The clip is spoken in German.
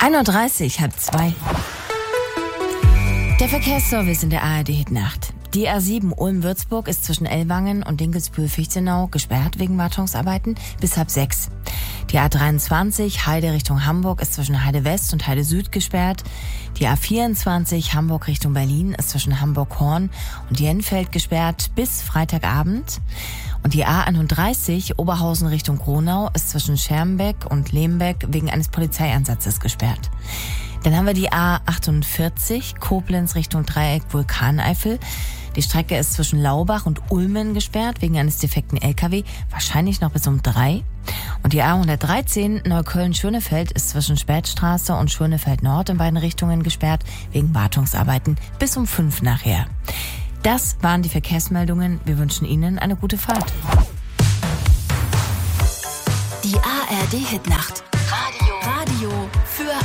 1:30 Uhr, 1:30. Der Verkehrsservice in der ARD-Hitnacht. Die A7 Ulm-Würzburg ist zwischen Ellwangen und Dinkelsbühl-Fichtenau gesperrt wegen Wartungsarbeiten bis 5:30. Die A23 Heide Richtung Hamburg ist zwischen Heide West und Heide Süd gesperrt. Die A24 Hamburg Richtung Berlin ist zwischen Hamburg-Horn und Jenfeld gesperrt bis Freitagabend. Und die A31 Oberhausen Richtung Gronau ist zwischen Schermbeck und Lembeck wegen eines Polizeieinsatzes gesperrt. Dann haben wir die A48 Koblenz Richtung Dreieck Vulkaneifel. Die Strecke ist zwischen Laubach und Ulmen gesperrt wegen eines defekten LKW, wahrscheinlich noch bis um 3. Und die A113 Neukölln-Schönefeld ist zwischen Spätstraße und Schönefeld Nord in beiden Richtungen gesperrt wegen Wartungsarbeiten bis um 5 nachher. Das waren die Verkehrsmeldungen. Wir wünschen Ihnen eine gute Fahrt. Die ARD-Hitnacht.